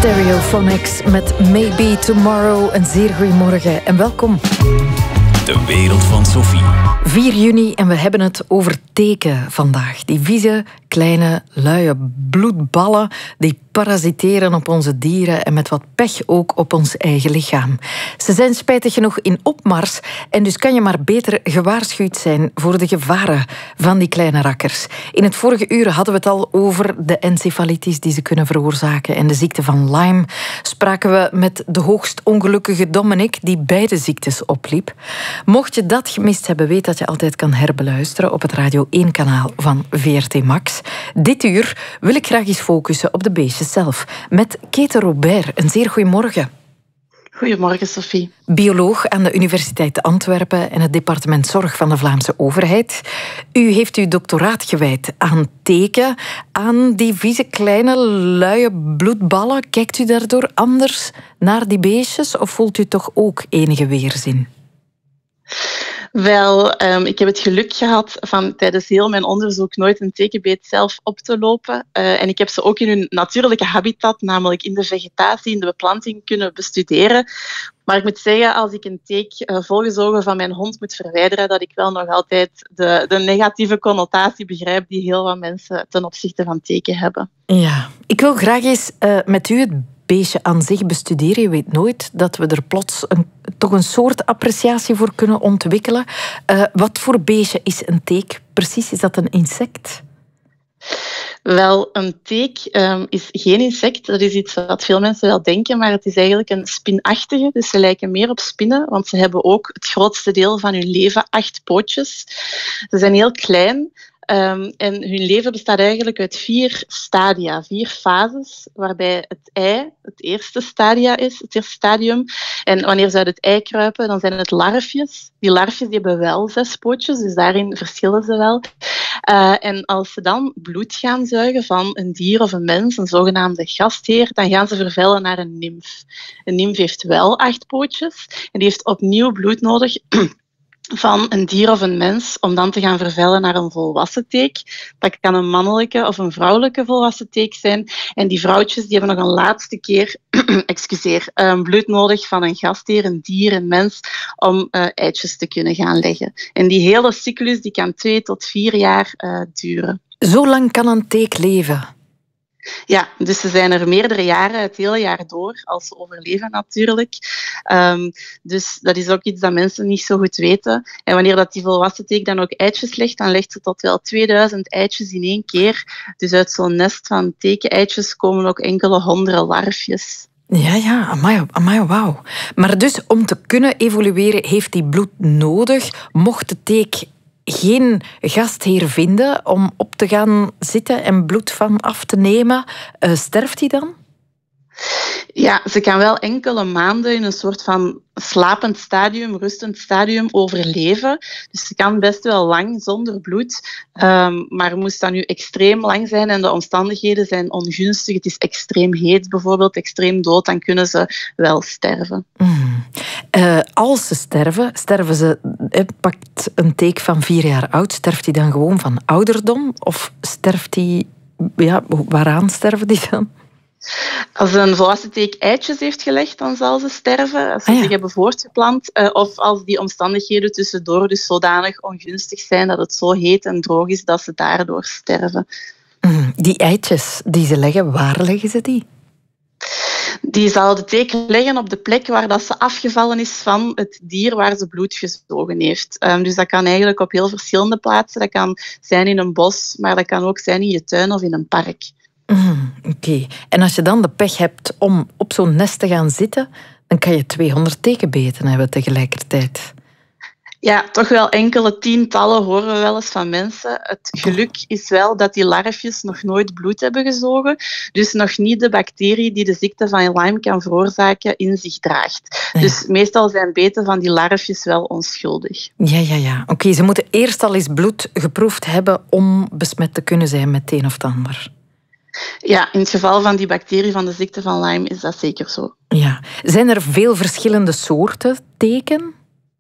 Stereophonics met Maybe Tomorrow. Een zeer goeiemorgen en welkom. De wereld van Sophie. 4 juni en we hebben het over teken vandaag. Die vieze, kleine, luie bloedballen die parasiteren op onze dieren en met wat pech ook op ons eigen lichaam. Ze zijn spijtig genoeg in opmars en dus kan je maar beter gewaarschuwd zijn voor de gevaren van die kleine rakkers. In het vorige uur hadden we het al over de encefalitis die ze kunnen veroorzaken en de ziekte van Lyme. Spraken we met de hoogst ongelukkige Dominic die beide ziektes opliep. Mocht je dat gemist hebben, weet dat je altijd kan herbeluisteren op het Radio 1-kanaal van VRT Max. Dit uur wil ik graag eens focussen op de beestjes zelf. Met Kete Robert. Een zeer goeiemorgen. Goedemorgen, Sophie. Bioloog aan de Universiteit Antwerpen en het departement Zorg van de Vlaamse overheid. U heeft uw doctoraat gewijd aan teken, aan die vieze kleine luie bloedballen. Kijkt u daardoor anders naar die beestjes of voelt u toch ook enige weerzin? Wel, ik heb het geluk gehad van tijdens heel mijn onderzoek nooit een tekenbeet zelf op te lopen. En ik heb ze ook in hun natuurlijke habitat, namelijk in de vegetatie, in de beplanting, kunnen bestuderen. Maar ik moet zeggen, als ik een teek volgezogen van mijn hond moet verwijderen, dat ik wel nog altijd de negatieve connotatie begrijp die heel wat mensen ten opzichte van teken hebben. Ja, ik wil graag eens met u het beestje aan zich bestuderen. Je weet nooit dat we er plots toch een soort appreciatie voor kunnen ontwikkelen. Wat voor beestje is een teek precies? Is dat een insect? Wel, een teek is geen insect. Dat is iets wat veel mensen wel denken, maar het is eigenlijk een spinachtige. Dus ze lijken meer op spinnen, want ze hebben ook het grootste deel van hun leven 8 pootjes. Ze zijn heel klein. En hun leven bestaat eigenlijk uit 4 stadia, 4 fases, waarbij het ei het eerste stadia is, het eerste stadium. En wanneer ze uit het ei kruipen, dan zijn het larfjes. Die larfjes die hebben wel 6 pootjes, dus daarin verschillen ze wel. En als ze dan bloed gaan zuigen van een dier of een mens, een zogenaamde gastheer, dan gaan ze vervellen naar een nimf. Een nimf heeft wel 8 pootjes en die heeft opnieuw bloed nodig van een dier of een mens om dan te gaan vervellen naar een volwassen teek. Dat kan een mannelijke of een vrouwelijke volwassen teek zijn. En die vrouwtjes die hebben nog een laatste keer bloed nodig van een gastheer, een dier, een mens, om eitjes te kunnen gaan leggen. En die hele cyclus die kan 2 tot 4 jaar duren. Zo lang kan een teek leven? Ja, dus ze zijn er meerdere jaren, het hele jaar door, als ze overleven natuurlijk. Dus dat is ook iets dat mensen niet zo goed weten. En wanneer dat die volwassen teek dan ook eitjes legt, dan legt ze tot wel 2000 eitjes in 1 keer. Dus uit zo'n nest van teken-eitjes komen ook enkele honderden larfjes. Ja, amai, wauw. Maar dus om te kunnen evolueren heeft die bloed nodig. Mocht de teek geen gastheer vinden om op te gaan zitten en bloed van af te nemen, sterft hij dan? Ja, ze kan wel enkele maanden in een soort van slapend stadium, rustend stadium overleven. Dus ze kan best wel lang zonder bloed. Maar moest dat nu extreem lang zijn en de omstandigheden zijn ongunstig, het is extreem heet bijvoorbeeld, extreem dood, dan kunnen ze wel sterven. Als ze sterven ze, pakt een teek van 4 jaar oud, sterft hij dan gewoon van ouderdom? Of sterft hij, waaraan sterven die dan? Als een volwassen teek eitjes heeft gelegd, dan zal ze sterven. Als ze zich hebben voortgeplant. Of als die omstandigheden tussendoor dus zodanig ongunstig zijn dat het zo heet en droog is dat ze daardoor sterven. Die eitjes die ze leggen, waar leggen ze die? Die zal de teek leggen op de plek waar dat ze afgevallen is van het dier waar ze bloed gezogen heeft. Dus dat kan eigenlijk op heel verschillende plaatsen. Dat kan zijn in een bos, maar dat kan ook zijn in je tuin of in een park. Oké. En als je dan de pech hebt om op zo'n nest te gaan zitten, dan kan je 200 tekenbeten hebben tegelijkertijd. Ja, toch wel enkele tientallen horen we wel eens van mensen. Het geluk is wel dat die larfjes nog nooit bloed hebben gezogen, dus nog niet de bacterie die de ziekte van Lyme kan veroorzaken in zich draagt. Ja. Dus meestal zijn beten van die larfjes wel onschuldig. Ja. Oké, ze moeten eerst al eens bloed geproefd hebben om besmet te kunnen zijn met het een of het ander. Ja, in het geval van die bacterie van de ziekte van Lyme is dat zeker zo. Ja. Zijn er veel verschillende soorten teken?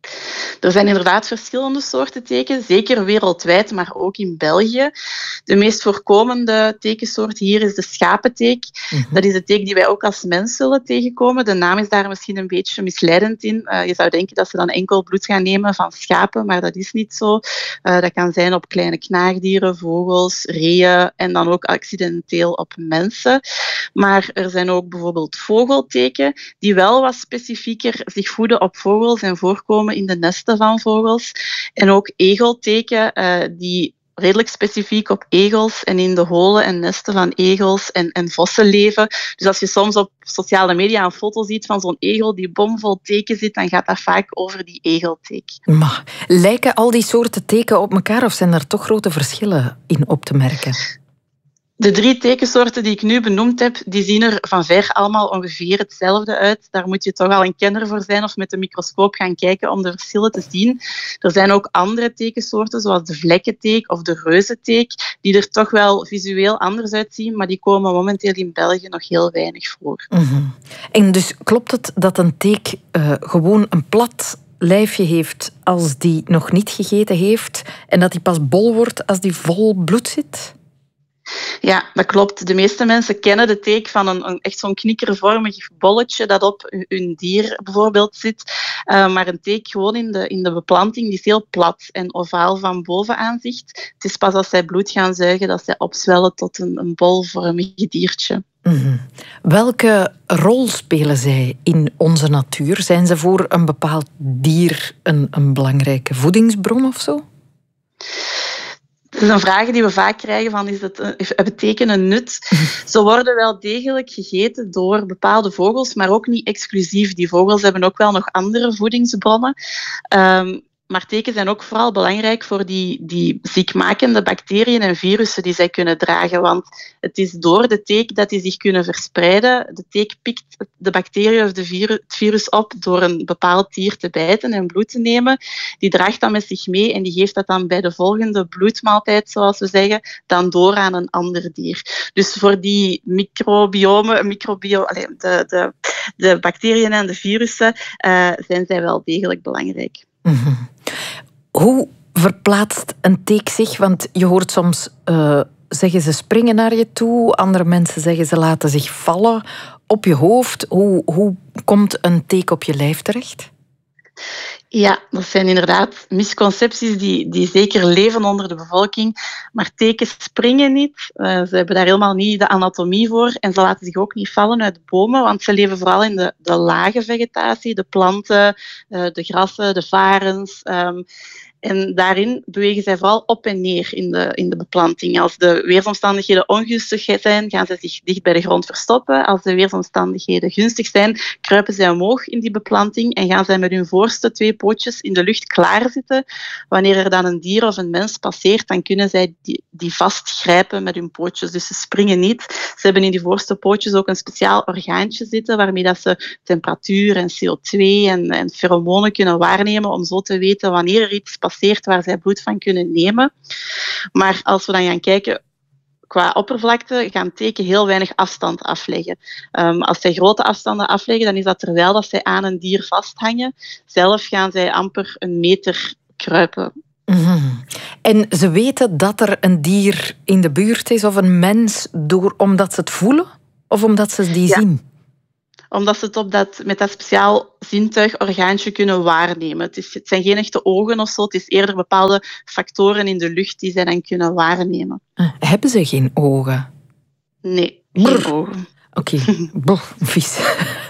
Er zijn inderdaad verschillende soorten teken, zeker wereldwijd, maar ook in België. De meest voorkomende tekensoort hier is de schapenteek. Dat is de teek die wij ook als mens zullen tegenkomen. De naam is daar misschien een beetje misleidend in. Je zou denken dat ze dan enkel bloed gaan nemen van schapen, maar dat is niet zo. Dat kan zijn op kleine knaagdieren, vogels, reeën en dan ook accidenteel op mensen. Maar er zijn ook bijvoorbeeld vogelteken die wel wat specifieker zich voeden op vogels en voorkomen in de nesten van vogels. En ook egelteken die redelijk specifiek op egels en in de holen en nesten van egels en vossen leven. Dus als je soms op sociale media een foto ziet van zo'n egel die bomvol teken zit, dan gaat dat vaak over die egelteek. Maar lijken al die soorten teken op elkaar of zijn er toch grote verschillen in op te merken? De 3 tekensoorten die ik nu benoemd heb, die zien er van ver allemaal ongeveer hetzelfde uit. Daar moet je toch al een kenner voor zijn of met een microscoop gaan kijken om de verschillen te zien. Er zijn ook andere tekensoorten, zoals de vlekkenteek of de reuzenteek, die er toch wel visueel anders uitzien, maar die komen momenteel in België nog heel weinig voor. En dus klopt het dat een teek gewoon een plat lijfje heeft als die nog niet gegeten heeft en dat die pas bol wordt als die vol bloed zit? Ja, dat klopt. De meeste mensen kennen de teek van echt zo'n knikkervormig bolletje dat op hun dier bijvoorbeeld zit. Maar een teek gewoon in de beplanting die is heel plat en ovaal van bovenaanzicht. Het is pas als zij bloed gaan zuigen dat zij opzwellen tot een bolvormig diertje. Welke rol spelen zij in onze natuur? Zijn ze voor een bepaald dier een belangrijke voedingsbron of zo? Het is een vraag die we vaak krijgen van, hebben teken een nut? Ze worden wel degelijk gegeten door bepaalde vogels, maar ook niet exclusief. Die vogels hebben ook wel nog andere voedingsbronnen. Maar teken zijn ook vooral belangrijk voor die ziekmakende bacteriën en virussen die zij kunnen dragen. Want het is door de teek dat die zich kunnen verspreiden. De teek pikt de bacterie of het virus op door een bepaald dier te bijten en bloed te nemen. Die draagt dat met zich mee en die geeft dat dan bij de volgende bloedmaaltijd, zoals we zeggen, dan door aan een ander dier. Dus voor die de bacteriën en de virussen zijn zij wel degelijk belangrijk. Hoe verplaatst een teek zich? Want je hoort soms zeggen ze springen naar je toe. Andere mensen zeggen ze laten zich vallen op je hoofd. Hoe komt een teek op je lijf terecht? Ja, dat zijn inderdaad misconcepties die zeker leven onder de bevolking. Maar tekens springen niet. Ze hebben daar helemaal niet de anatomie voor. En ze laten zich ook niet vallen uit bomen, want ze leven vooral in de lage vegetatie, de planten, de grassen, de varens. En daarin bewegen zij vooral op en neer in de beplanting. Als de weersomstandigheden ongunstig zijn, gaan ze zich dicht bij de grond verstoppen. Als de weersomstandigheden gunstig zijn, kruipen zij omhoog in die beplanting en gaan zij met hun voorste 2 pootjes in de lucht klaarzitten. Wanneer er dan een dier of een mens passeert, dan kunnen zij die vastgrijpen met hun pootjes. Dus ze springen niet. Ze hebben in die voorste pootjes ook een speciaal orgaantje zitten, waarmee dat ze temperatuur en CO2 en feromonen kunnen waarnemen om zo te weten wanneer er iets passeert waar zij bloed van kunnen nemen. Maar als we dan gaan kijken qua oppervlakte, gaan teken heel weinig afstand afleggen. Als zij grote afstanden afleggen, dan is dat terwijl dat zij aan een dier vasthangen. Zelf gaan zij amper 1 meter kruipen. En ze weten dat er een dier in de buurt is of een mens omdat ze het voelen of omdat ze die zien? Omdat ze het met dat speciaal zintuigorgaantje kunnen waarnemen. Het zijn geen echte ogen of zo, het is eerder bepaalde factoren in de lucht die zij dan kunnen waarnemen. Hebben ze geen ogen? Nee, geen ogen. Oké, vies.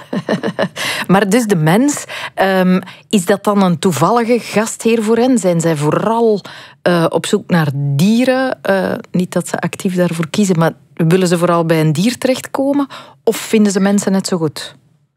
Maar dus de mens, is dat dan een toevallige gastheer voor hen? Zijn zij vooral op zoek naar dieren? Niet dat ze actief daarvoor kiezen, maar willen ze vooral bij een dier terechtkomen? Of vinden ze mensen net zo goed?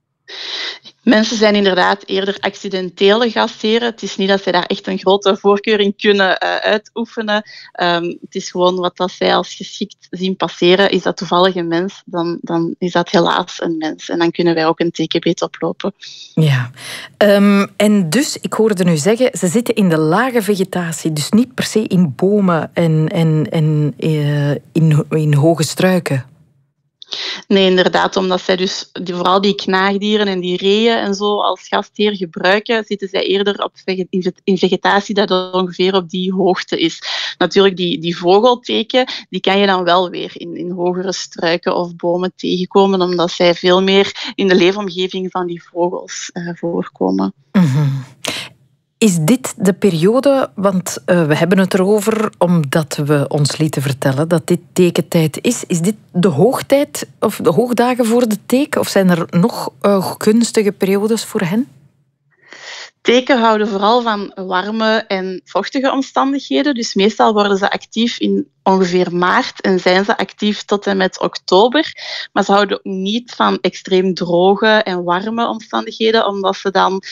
Mensen zijn inderdaad eerder accidentele gastheren. Het is niet dat zij daar echt een grote voorkeur in kunnen uitoefenen. Het is gewoon wat dat zij als geschikt zien passeren. Is dat toevallig een mens, dan is dat helaas een mens. En dan kunnen wij ook een tekenbeet oplopen. Ja. En dus, ik hoorde nu zeggen, ze zitten in de lage vegetatie. Dus niet per se in bomen en in hoge struiken. Nee, inderdaad, omdat zij dus vooral die knaagdieren en die reeën en zo als gastheer gebruiken, zitten zij eerder in vegetatie dat ongeveer op die hoogte is. Natuurlijk, die vogelteken, die kan je dan wel weer in hogere struiken of bomen tegenkomen, omdat zij veel meer in de leefomgeving van die vogels voorkomen. Mm-hmm. Is dit de periode, want we hebben het erover omdat we ons lieten vertellen dat dit tekentijd is. Is dit de hoogtijd of de hoogdagen voor de teken? Of zijn er nog gunstige periodes voor hen? Teken houden vooral van warme en vochtige omstandigheden. Dus meestal worden ze actief in ongeveer maart en zijn ze actief tot en met oktober. Maar ze houden ook niet van extreem droge en warme omstandigheden, omdat ze dan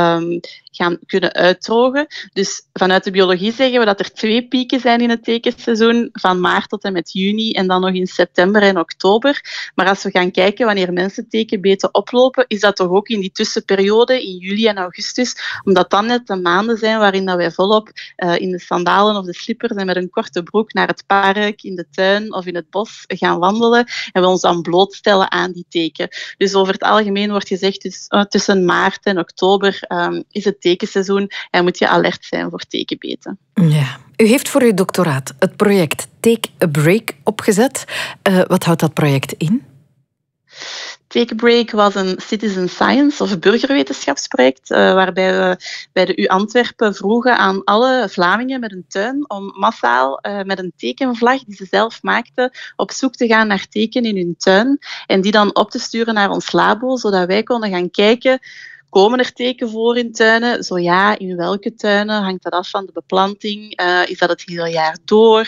gaan kunnen uitdrogen. Dus vanuit de biologie zeggen we dat er 2 pieken zijn in het tekenseizoen, van maart tot en met juni en dan nog in september en oktober. Maar als we gaan kijken wanneer mensen tekenbeten oplopen, is dat toch ook in die tussenperiode, in juli en augustus, omdat dan net de maanden zijn waarin dat wij volop in de sandalen of de slippers en met een korte broek naar het park, in de tuin of in het bos gaan wandelen en we ons dan blootstellen aan die teken. Dus over het algemeen wordt gezegd, dus, tussen maart en oktober is het tekenseizoen en moet je alert zijn voor tekenbeten. Ja. U heeft voor uw doctoraat het project Take a Break opgezet. Wat houdt dat project in? Take a Break was een citizen science of burgerwetenschapsproject waarbij we bij de U Antwerpen vroegen aan alle Vlamingen met een tuin om massaal met een tekenvlag die ze zelf maakten op zoek te gaan naar teken in hun tuin en die dan op te sturen naar ons labo, zodat wij konden gaan kijken, komen er teken voor in tuinen? Zo ja, in welke tuinen? Hangt dat af van de beplanting? Is dat het hele jaar door?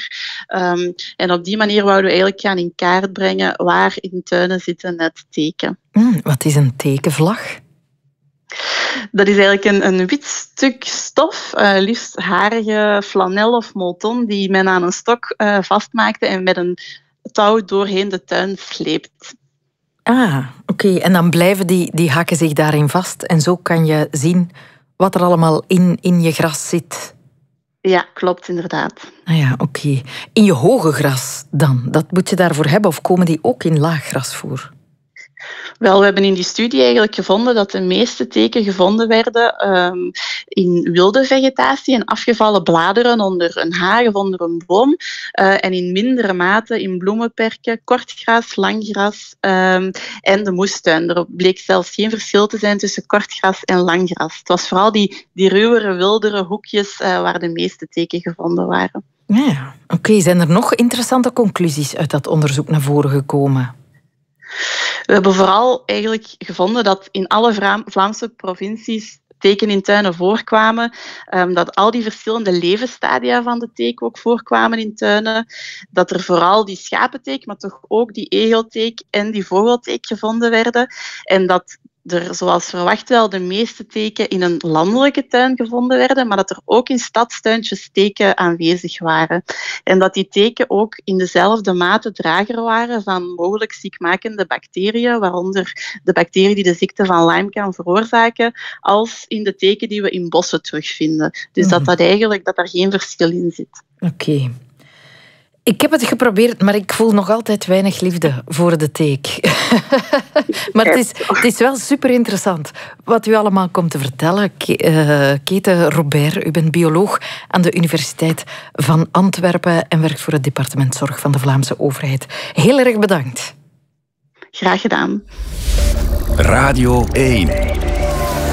En op die manier wouden we eigenlijk gaan in kaart brengen waar in tuinen zitten net teken. Wat is een tekenvlag? Dat is eigenlijk een wit stuk stof, liefst harige flanel of molton, die men aan een stok vastmaakte en met een touw doorheen de tuin sleept. Oké. En dan blijven die hakken zich daarin vast. En zo kan je zien wat er allemaal in je gras zit. Ja, klopt, inderdaad. Oké. In je hoge gras dan? Dat moet je daarvoor hebben of komen die ook in laag gras voor? Wel, we hebben in die studie eigenlijk gevonden dat de meeste teken gevonden werden in wilde vegetatie en afgevallen bladeren onder een haag of onder een boom. En in mindere mate in bloemenperken, kortgras, langgras en de moestuin. Er bleek zelfs geen verschil te zijn tussen kortgras en langgras. Het was vooral die ruwere, wildere hoekjes waar de meeste teken gevonden waren. Oké. Zijn er nog interessante conclusies uit dat onderzoek naar voren gekomen? We hebben vooral eigenlijk gevonden dat in alle Vlaamse provincies teken in tuinen voorkwamen, dat al die verschillende levensstadia van de teken ook voorkwamen in tuinen, dat er vooral die schapenteek, maar toch ook die egelteek en die vogelteek gevonden werden en dat er, zoals verwacht wel, de meeste teken in een landelijke tuin gevonden werden, maar dat er ook in stadstuintjes teken aanwezig waren. En dat die teken ook in dezelfde mate drager waren van mogelijk ziekmakende bacteriën, waaronder de bacterie die de ziekte van Lyme kan veroorzaken, als in de teken die we in bossen terugvinden. Dus dat daar geen verschil in zit. Oké. Ik heb het geprobeerd, maar ik voel nog altijd weinig liefde voor de teek. Maar het is wel super interessant wat u allemaal komt te vertellen. Kete Robert, u bent bioloog aan de Universiteit van Antwerpen en werkt voor het departement Zorg van de Vlaamse overheid. Heel erg bedankt. Graag gedaan. Radio 1.